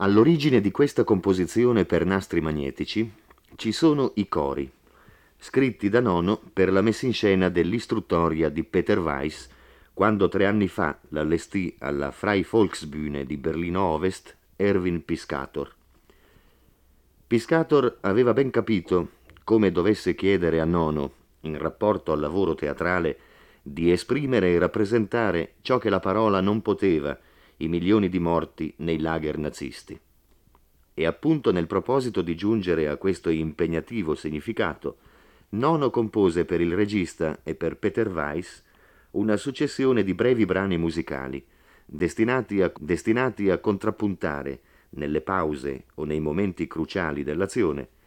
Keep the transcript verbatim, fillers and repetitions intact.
All'origine di questa composizione per nastri magnetici ci sono i cori, scritti da Nono per la messa in scena dell'istruttoria di Peter Weiss, quando tre anni fa l'allestì alla Freie Volksbühne di Berlino Ovest Erwin Piscator. Piscator aveva ben capito come dovesse chiedere a Nono, in rapporto al lavoro teatrale, di esprimere e rappresentare ciò che la parola non poteva, i milioni di morti nei lager nazisti. E appunto nel proposito di giungere a questo impegnativo significato, Nono compose per il regista e per Peter Weiss una successione di brevi brani musicali, destinati a, destinati a contrappuntare, nelle pause o nei momenti cruciali dell'azione,